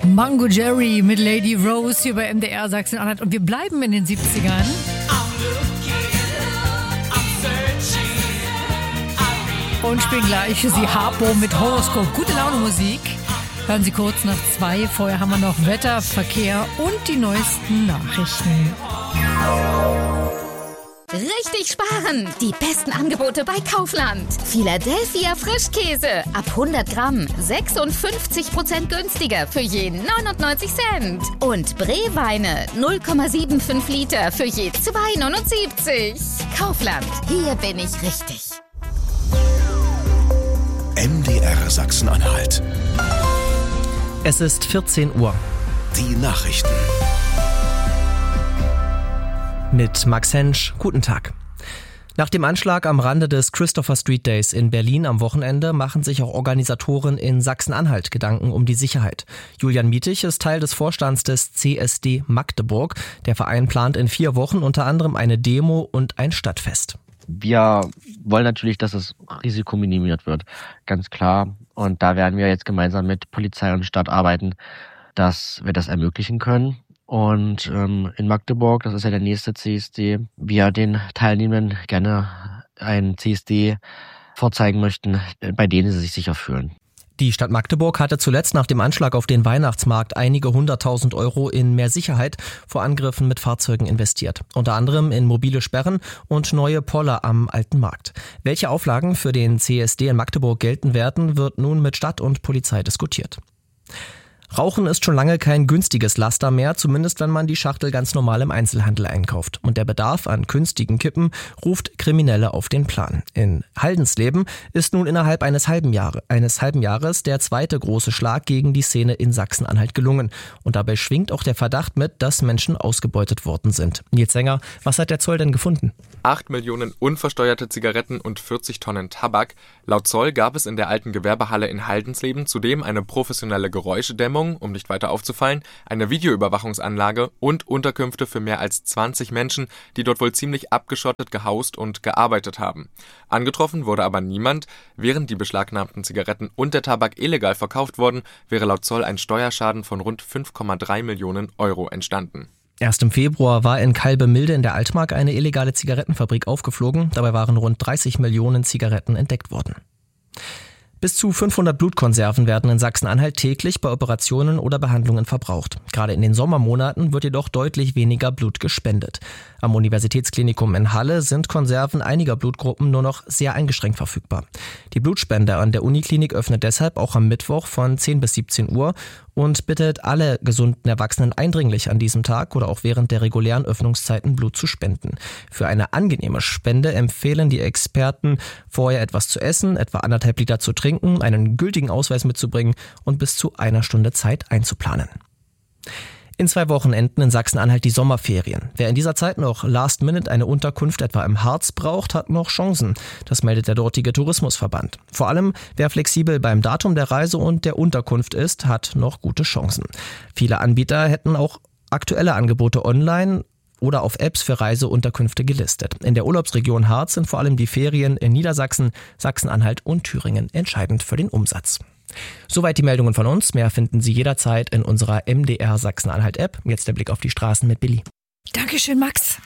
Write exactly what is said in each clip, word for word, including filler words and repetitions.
Mango Jerry mit Lady Rose hier bei M D R Sachsen-Anhalt. Und wir bleiben in den siebzigern. Und spielen gleich für Sie Harpo mit Horoskop. Gute Laune Musik. Hören Sie kurz nach zwei. Vorher haben wir noch Wetter, Verkehr und die neuesten Nachrichten. Richtig sparen! Die besten Angebote bei Kaufland. Philadelphia Frischkäse. Ab hundert Gramm. sechsundfünfzig Prozent günstiger für je neunundneunzig Cent. Und Bree-Weine. null Komma fünfundsiebzig Liter für je zwei Komma neunundsiebzig. Kaufland. Hier bin ich richtig. M D R Sachsen-Anhalt. Es ist vierzehn Uhr. Die Nachrichten. Mit Max Hensch, guten Tag. Nach dem Anschlag am Rande des Christopher Street Days in Berlin am Wochenende machen sich auch Organisatoren in Sachsen-Anhalt Gedanken um die Sicherheit. Julian Mietig ist Teil des Vorstands des C S D Magdeburg. Der Verein plant in vier Wochen unter anderem eine Demo und ein Stadtfest. Wir wollen natürlich, dass das Risiko minimiert wird, ganz klar. Und da werden wir jetzt gemeinsam mit Polizei und Stadt arbeiten, dass wir das ermöglichen können. Und ähm, in Magdeburg, das ist ja der nächste C S D, wir den Teilnehmenden gerne einen C S D vorzeigen möchten, bei denen sie sich sicher fühlen. Die Stadt Magdeburg hatte zuletzt nach dem Anschlag auf den Weihnachtsmarkt einige hunderttausend Euro in mehr Sicherheit vor Angriffen mit Fahrzeugen investiert. Unter anderem in mobile Sperren und neue Poller am Alten Markt. Welche Auflagen für den C S D in Magdeburg gelten werden, wird nun mit Stadt und Polizei diskutiert. Rauchen ist schon lange kein günstiges Laster mehr, zumindest wenn man die Schachtel ganz normal im Einzelhandel einkauft. Und der Bedarf an künstigen Kippen ruft Kriminelle auf den Plan. In Haldensleben ist nun innerhalb eines halben, Jahre, eines halben Jahres der zweite große Schlag gegen die Szene in Sachsen-Anhalt gelungen. Und dabei schwingt auch der Verdacht mit, dass Menschen ausgebeutet worden sind. Nils Sänger, was hat der Zoll denn gefunden? Acht Millionen unversteuerte Zigaretten und vierzig Tonnen Tabak. Laut Zoll gab es in der alten Gewerbehalle in Haldensleben zudem eine professionelle Geräuschedämmung, um nicht weiter aufzufallen, eine Videoüberwachungsanlage und Unterkünfte für mehr als zwanzig Menschen, die dort wohl ziemlich abgeschottet gehaust und gearbeitet haben. Angetroffen wurde aber niemand. Während die beschlagnahmten Zigaretten und der Tabak illegal verkauft wurden, wäre laut Zoll ein Steuerschaden von rund fünf Komma drei Millionen Euro entstanden. Erst im Februar war in Kalbemilde in der Altmark eine illegale Zigarettenfabrik aufgeflogen. Dabei waren rund dreißig Millionen Zigaretten entdeckt worden. Bis zu fünfhundert Blutkonserven werden in Sachsen-Anhalt täglich bei Operationen oder Behandlungen verbraucht. Gerade in den Sommermonaten wird jedoch deutlich weniger Blut gespendet. Am Universitätsklinikum in Halle sind Konserven einiger Blutgruppen nur noch sehr eingeschränkt verfügbar. Die Blutspende an der Uniklinik öffnet deshalb auch am Mittwoch von zehn bis siebzehn Uhr und bittet alle gesunden Erwachsenen eindringlich an diesem Tag oder auch während der regulären Öffnungszeiten Blut zu spenden. Für eine angenehme Spende empfehlen die Experten, vorher etwas zu essen, etwa anderthalb Liter zu trinken, einen gültigen Ausweis mitzubringen und bis zu einer Stunde Zeit einzuplanen. In zwei Wochen enden in Sachsen-Anhalt die Sommerferien. Wer in dieser Zeit noch last minute eine Unterkunft etwa im Harz braucht, hat noch Chancen. Das meldet der dortige Tourismusverband. Vor allem, wer flexibel beim Datum der Reise und der Unterkunft ist, hat noch gute Chancen. Viele Anbieter hätten auch aktuelle Angebote online oder auf Apps für Reiseunterkünfte gelistet. In der Urlaubsregion Harz sind vor allem die Ferien in Niedersachsen, Sachsen-Anhalt und Thüringen entscheidend für den Umsatz. Soweit die Meldungen von uns. Mehr finden Sie jederzeit in unserer M D R Sachsen-Anhalt-App. Jetzt der Blick auf die Straßen mit Billy. Dankeschön, Max.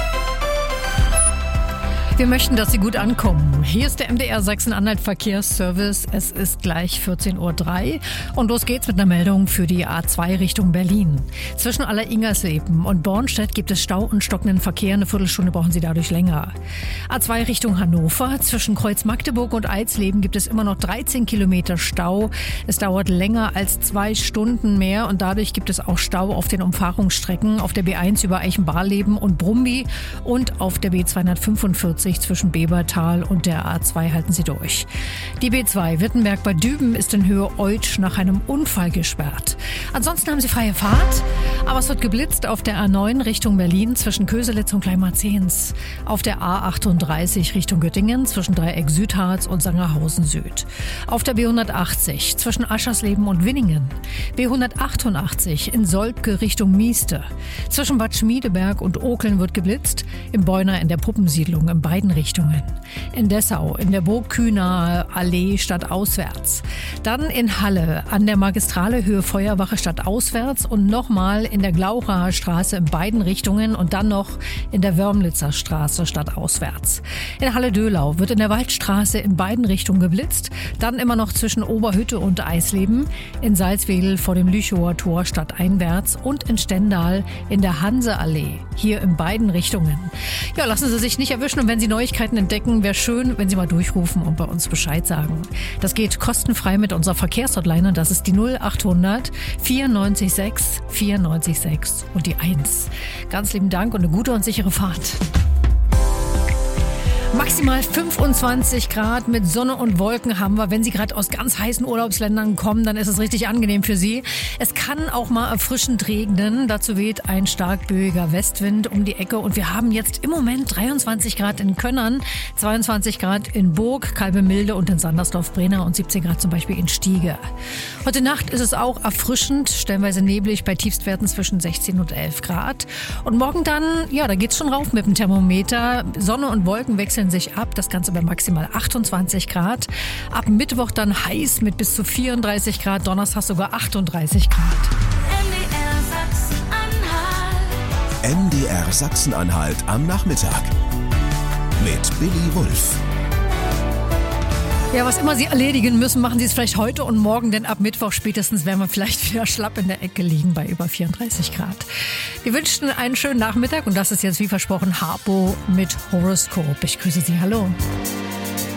Wir möchten, dass Sie gut ankommen. Hier ist der M D R Sachsen-Anhalt Verkehrsservice. Es ist gleich vierzehn Uhr drei und los geht's mit einer Meldung für die A zwei Richtung Berlin. Zwischen Aller-Ingersleben und Bornstedt gibt es Stau und stockenden Verkehr. Eine Viertelstunde brauchen Sie dadurch länger. A zwei Richtung Hannover. Zwischen Kreuz Magdeburg und Eisleben gibt es immer noch dreizehn Kilometer Stau. Es dauert länger als zwei Stunden mehr und dadurch gibt es auch Stau auf den Umfahrungsstrecken auf der B eins über Eichenbarleben und Brumby und auf der B zweihundertfünfundvierzig zwischen Bebertal und der A zwei halten Sie durch. Die B zwei Wittenberg bei Düben ist in Höhe Eutsch nach einem Unfall gesperrt. Ansonsten haben Sie freie Fahrt, aber es wird geblitzt auf der A neun Richtung Berlin zwischen Köselitz und Kleinmarzehns. Auf der A achtunddreißig Richtung Göttingen zwischen Dreieck Südharz und Sangerhausen Süd. Auf der B hundertachtzig zwischen Aschersleben und Winningen. B hundertachtundachtzig in Solbke Richtung Mieste. Zwischen Bad Schmiedeberg und Okeln wird geblitzt. Im Beuner in der Puppensiedlung im Bayern beiden Richtungen. In Dessau, in der Burg-Kühner Allee stadtauswärts. Dann in Halle an der Magistrale Höhe Feuerwache stadtauswärts und nochmal in der Glauchaer Straße in beiden Richtungen und dann noch in der Wörmlitzer Straße stadtauswärts. In Halle-Döhlau wird in der Waldstraße in beiden Richtungen geblitzt. Dann immer noch zwischen Oberhütte und Eisleben. In Salzwedel vor dem Lüchower Tor stadteinwärts und in Stendal in der Hanseallee. Hier in beiden Richtungen. Ja, lassen Sie sich nicht erwischen und wenn Sie Neuigkeiten entdecken, wäre schön, wenn Sie mal durchrufen und bei uns Bescheid sagen. Das geht kostenfrei mit unserer Verkehrshotline und das ist die null achthundert vierundneunzig sechs vierundneunzig sechs und die eins. Ganz lieben Dank und eine gute und sichere Fahrt. Maximal fünfundzwanzig Grad mit Sonne und Wolken haben wir. Wenn Sie gerade aus ganz heißen Urlaubsländern kommen, dann ist es richtig angenehm für Sie. Es kann auch mal erfrischend regnen. Dazu weht ein stark böiger Westwind um die Ecke. Und wir haben jetzt im Moment dreiundzwanzig Grad in Könnern, zweiundzwanzig Grad in Burg, Kalbemilde und in Sandersdorf-Brenner und siebzehn Grad zum Beispiel in Stiege. Heute Nacht ist es auch erfrischend, stellenweise neblig bei Tiefstwerten zwischen sechzehn und elf Grad. Und morgen dann, ja, da geht's schon rauf mit dem Thermometer. Sonne und Wolken wechseln sich ab, das Ganze bei maximal achtundzwanzig Grad. Ab Mittwoch dann heiß mit bis zu vierunddreißig Grad, Donnerstag sogar achtunddreißig Grad. M D R Sachsen-Anhalt am Nachmittag mit Billy Wulff. Ja, was immer Sie erledigen müssen, machen Sie es vielleicht heute und morgen, denn ab Mittwoch spätestens werden wir vielleicht wieder schlapp in der Ecke liegen bei über vierunddreißig Grad. Wir wünschen einen schönen Nachmittag und das ist jetzt wie versprochen Harpo mit Horoskop. Ich grüße Sie, hallo.